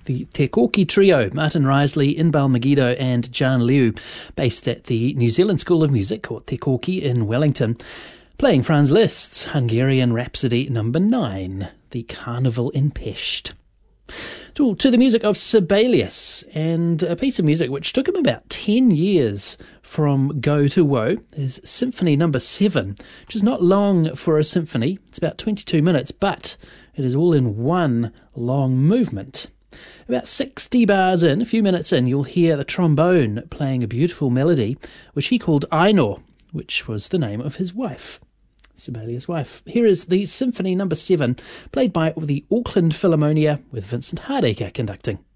The Te Koki Trio, Martin Risley, Inbal Megiddo and Jan Liu, based at the New Zealand School of Music, or Te Koki in Wellington, playing Franz Liszt's Hungarian Rhapsody No. 9, The Carnival in Pest. To the music of Sibelius, and a piece of music which took him about 10 years from go to woe is Symphony No. 7, which is not long for a symphony. It's about 22 minutes, but it is all in one long movement. About 60 bars in, a few minutes in, you'll hear the trombone playing a beautiful melody, which he called Ainur, which was the name of his wife, Sibelius' wife. Here is the Symphony No. 7, played by the Auckland Philharmonia, with Vincent Hardacre conducting.